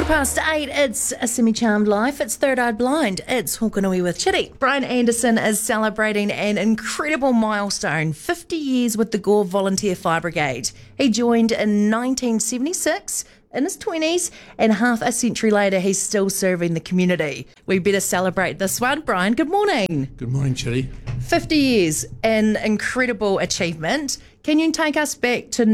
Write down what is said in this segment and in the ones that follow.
8:15, it's A Semi-Charmed Life, it's Third Eye Blind, it's Hokanui with Chitty. Brian Anderson is celebrating an incredible milestone, 50 years with the Gore Volunteer Fire Brigade. He joined in 1976, in his 20s, and half a century later he's still serving the community. We better celebrate this one. Brian, good morning. Good morning, Chitty. 50 years, an incredible achievement. Can you take us back to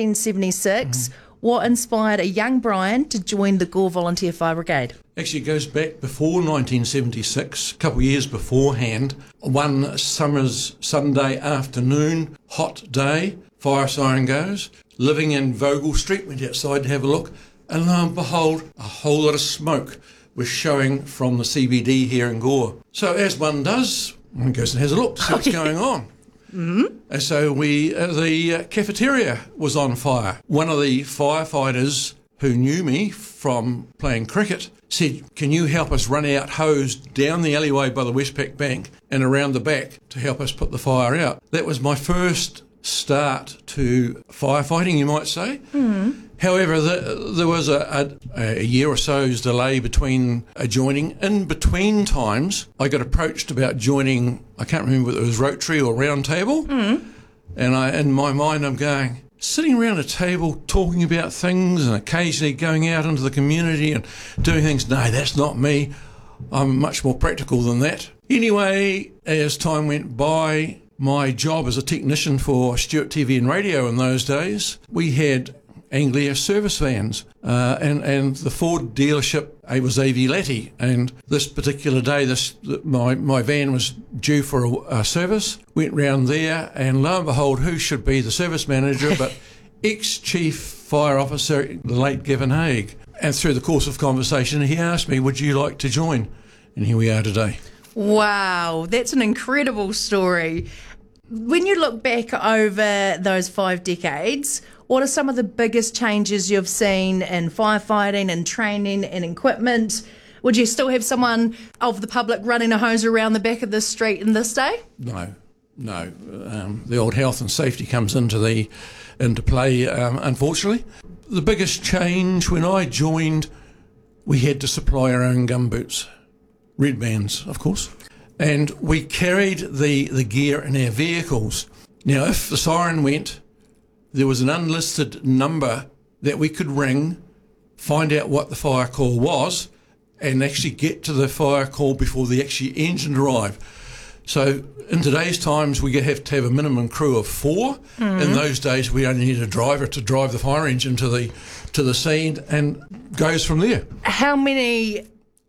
1976? What inspired a young Brian to join the Gore Volunteer Fire Brigade? Actually, it goes back before 1976, a couple of years beforehand. One summer's Sunday afternoon, hot day, fire siren goes. Living in Vogel Street, went outside to have a look, and lo and behold, a whole lot of smoke was showing from the CBD here in Gore. So as one does, one goes and has a look to see what's going on. And so the cafeteria was on fire. One of the firefighters who knew me from playing cricket said, "Can you help us run out hose down the alleyway by the Westpac Bank and around the back to help us put the fire out?" That was my first start to firefighting, you might say. However, there was a year or so's delay between joining. In between times, I got approached about joining, I can't remember whether it was Rotary or Round Table, and in my mind I'm going, sitting around a table talking about things and occasionally going out into the community and doing things, no, that's not me. I'm much more practical than that. Anyway, as time went by, my job as a technician for Stuart TV and Radio in those days, we had Anglia service vans, and the Ford dealership, it was A.V. Latty, and this particular day, my van was due for a service. Went round there, and lo and behold, who should be the service manager but ex-chief fire officer, the late Gavin Haig. And through the course of conversation, he asked me, "Would you like to join?" And here we are today. Wow, that's an incredible story. When you look back over those 5 decades, what are some of the biggest changes you've seen in firefighting and training and equipment? Would you still have someone of the public running a hose around the back of the street in this day? No. The old health and safety comes into play, unfortunately. The biggest change when I joined, we had to supply our own gumboots, red bands, of course, and we carried the gear in our vehicles. Now, if the siren went, there was an unlisted number that we could ring, find out what the fire call was, and actually get to the fire call before the actual engine arrived. So in today's times, we have to have a minimum crew of 4. In those days, we only need a driver to drive the fire engine to the scene, and goes from there. How many,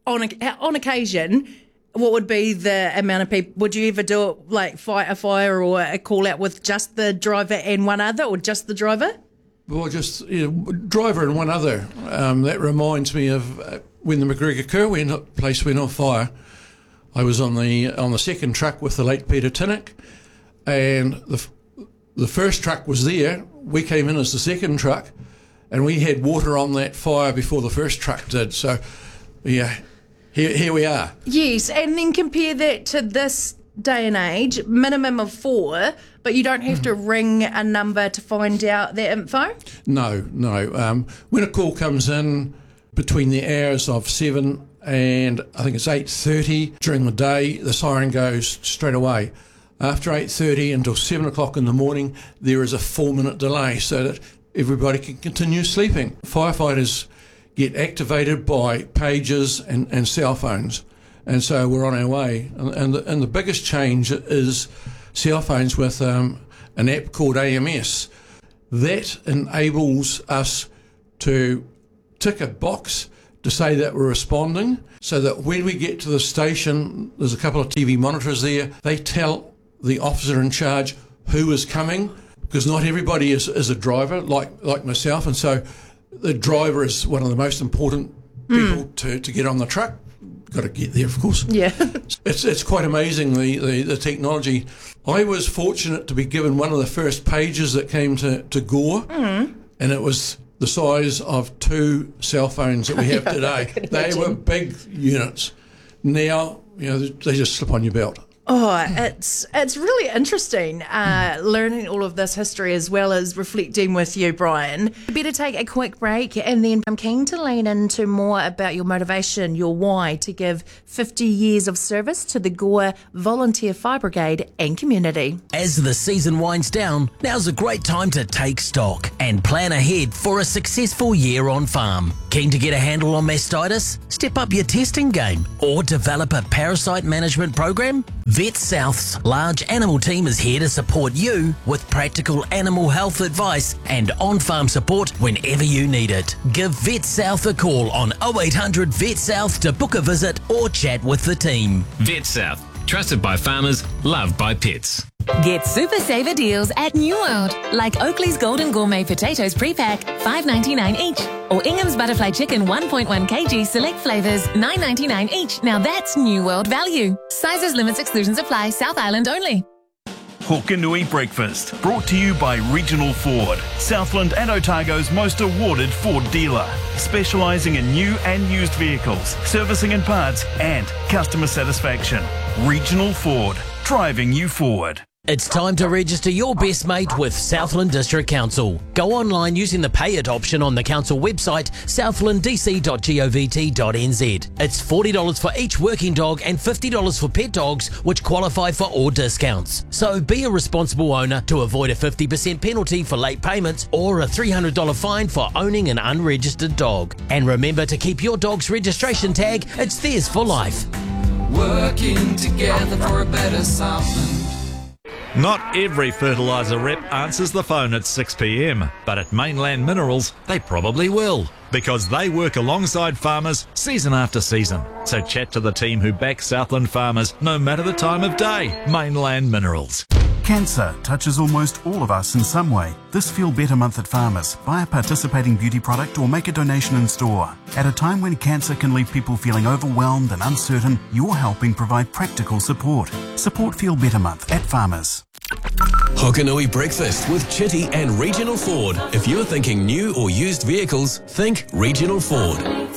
on occasion, what would be the amount of people? Would you ever do it like fight a fire or a call out with just the driver and one other, or just the driver? Well, just driver and one other. That reminds me of when the McGregor Kerr place went on fire. I was on the second truck with the late Peter Tinnock, and the first truck was there. We came in as the second truck, and we had water on that fire before the first truck did. So, yeah. Here we are. Yes, and then compare that to this day and age, minimum of 4, but you don't have to ring a number to find out that info? No. When a call comes in between the hours of 7 and I think it's 8:30 during the day, the siren goes straight away. After 8:30 until 7 o'clock in the morning, there is a 4-minute delay so that everybody can continue sleeping. Firefighters get activated by pages and cell phones, and so we're on our way. And the biggest change is cell phones with an app called AMS. That enables us to tick a box to say that we're responding, so that when we get to the station, there's a couple of TV monitors there, they tell the officer in charge who is coming, because not everybody is a driver like myself, and so the driver is one of the most important people to get on the truck. Got to get there, of course. Yeah. It's quite amazing, the technology. I was fortunate to be given one of the first pages that came to Gore, and it was the size of 2 cell phones that we have today. They were big units. Now, they just slip on your belt. Oh, it's really interesting learning all of this history as well as reflecting with you, Brian. Better take a quick break, and then I'm keen to lean into more about your motivation, your why to give 50 years of service to the Gore Volunteer Fire Brigade and community. As the season winds down, now's a great time to take stock and plan ahead for a successful year on farm. Keen to get a handle on mastitis? Step up your testing game or develop a parasite management program? Vet South's large animal team is here to support you with practical animal health advice and on-farm support whenever you need it. Give Vet South a call on 0800 Vet South to book a visit or chat with the team. Vet South, trusted by farmers, loved by pets. Get super saver deals at New World, like Oakley's Golden Gourmet Potatoes Pre-Pack, $5.99 each, or Ingham's Butterfly Chicken 1.1 kg select flavours, $9.99 each. Now that's New World value. Sizes, limits, exclusions apply. South Island only. Hokanui Breakfast, brought to you by Regional Ford, Southland and Otago's most awarded Ford dealer, specialising in new and used vehicles, servicing and parts, and customer satisfaction. Regional Ford, driving you forward. It's time to register your best mate with Southland District Council. Go online using the Pay It option on the council website, southlanddc.govt.nz. It's $40 for each working dog and $50 for pet dogs, which qualify for all discounts. So be a responsible owner to avoid a 50% penalty for late payments or a $300 fine for owning an unregistered dog. And remember to keep your dog's registration tag. It's theirs for life. Working together for a better Southland. Not every fertiliser rep answers the phone at 6 p.m, but at Mainland Minerals, they probably will, because they work alongside farmers season after season. So chat to the team who back Southland farmers no matter the time of day. Mainland Minerals. Cancer touches almost all of us in some way. This Feel Better month at Farmers, buy a participating beauty product or make a donation in store. At a time when cancer can leave people feeling overwhelmed and uncertain, you're helping provide practical support. Support Feel Better month at Farmers. Hokanui Breakfast with Chitty and Regional Ford. If you're thinking new or used vehicles, think Regional Ford.